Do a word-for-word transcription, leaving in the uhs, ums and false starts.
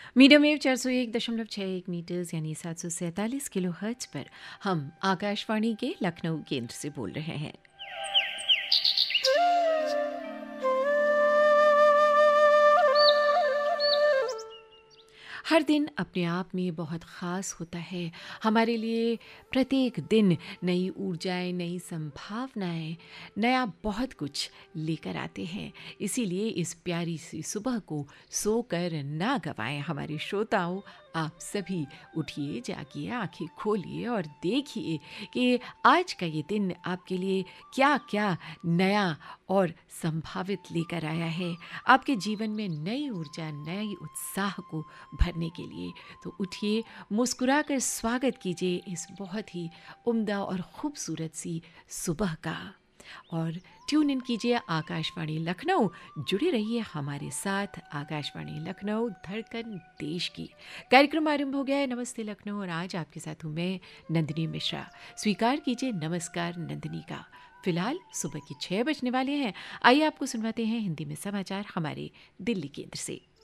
Medium wave चार सौ एक दशमलव छः एक मीटर्स यानी सात सौ सैंतालीस किलो हर्ट्ज पर हम आकाशवाणी के लखनऊ केंद्र से बोल रहे हैं। हर दिन अपने आप में बहुत ख़ास होता है। हमारे लिए प्रत्येक दिन नई ऊर्जाएं, नई संभावनाएं, नया बहुत कुछ लेकर आते हैं। इसीलिए इस प्यारी सी सुबह को सोकर ना गवाएं। हमारे श्रोताओं, आप सभी उठिए, जागिए, आंखें खोलिए और देखिए कि आज का ये दिन आपके लिए क्या क्या नया और संभावित लेकर आया है, आपके जीवन में नई ऊर्जा, नई उत्साह को भरने के लिए। तो उठिए, मुस्कुराकर स्वागत कीजिए इस बहुत ही उम्दा और खूबसूरत सी सुबह का और ट्यून इन कीजिए आकाशवाणी लखनऊ। जुड़े रहिए हमारे साथ। आकाशवाणी लखनऊ, धड़कन देश की। कार्यक्रम आरंभ हो गया है नमस्ते लखनऊ और आज आपके साथ हूँ मैं नंदिनी मिश्रा। स्वीकार कीजिए नमस्कार नंदिनी का। फिलहाल सुबह के छः बजने वाले हैं। आइए आपको सुनवाते हैं हिंदी में समाचार हमारे दिल्ली केंद्र से।